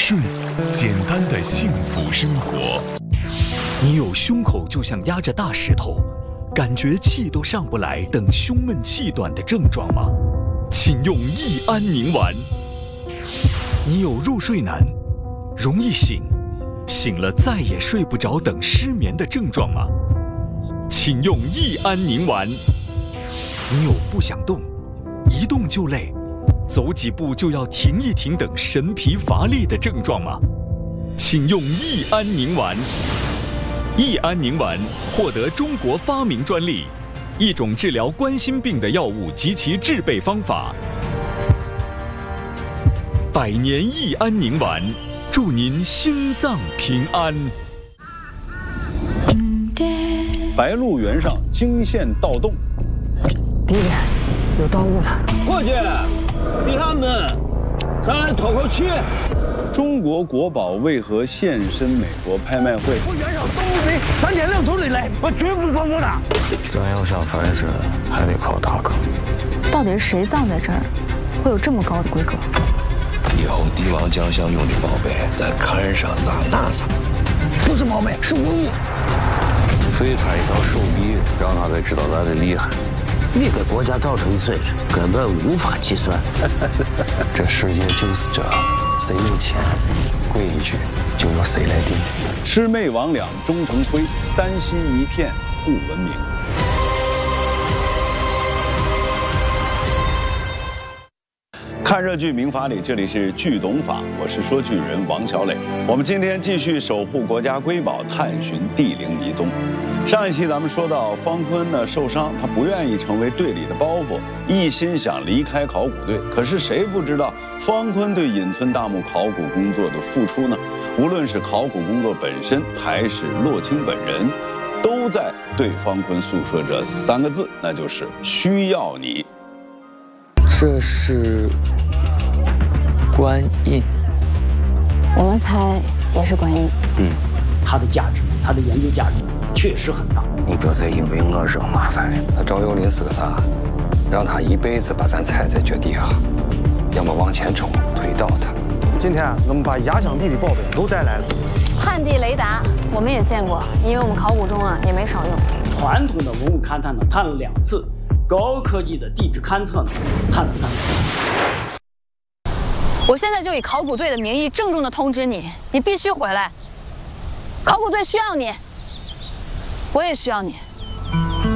顺，简单的幸福生活。 你有胸口就像压着大石头，感觉气都上不来等胸闷气短的症状吗？请用益安宁丸。你有入睡难，容易醒，醒了再也睡不着等失眠的症状吗？请用益安宁丸。你有不想动，一动就累，走几步就要停一停等神疲乏力的症状吗？请用益安宁丸。益安宁丸获得中国发明专利，一种治疗冠心病的药物及其制备方法。100年益安宁丸，祝您心脏平安。 白鹿原上惊现盗洞， 敌人有盗物的， 伙计，你他们上来透口气。 中国国宝为何现身美国拍卖会？ 我原上盗墓贼3天2头的来，我绝不放过他。 咱要想翻身，还得靠大哥。 到底是谁葬在这儿，会有这么高的规格？ 以后帝王将相用的宝贝，在坎上撒大撒。 不是宝贝，是文物。 废他一条手臂，让他才知道咱的厉害。 你给国家造成的损失根本无法计算。 这世界就是这，谁有钱，规矩就由谁来定。 魑魅魍魉终成灰，丹心一片不闻名。看热剧民法理，这里是剧懂法，我是说剧人王小磊。我们今天继续守护国家瑰宝，探寻帝陵迷踪。上一期咱们说到方坤呢受伤，他不愿意成为队里的包袱，一心想离开考古队。可是谁不知道方坤对隐村大墓考古工作的付出呢？无论是考古工作本身，还是洛清本人，都在对方坤诉说着3个字，那就是需要你。 这是观音， 我们猜也是观音。 它的价值，它的研究价值确实很大。 你不要再因为我惹麻烦了。那赵有林是个啥？让他一辈子把咱踩在脚底下，要么往前冲，推倒他。 今天我们把压箱底的宝贝都带来了。 旱地雷达我们也见过，因为我们考古中也没少用。 传统的文物勘探呢，探了2次；高科技的地质勘测呢，探了3次。 我现在就以考古队的名义郑重地通知你，你必须回来。考古队需要你，我也需要你。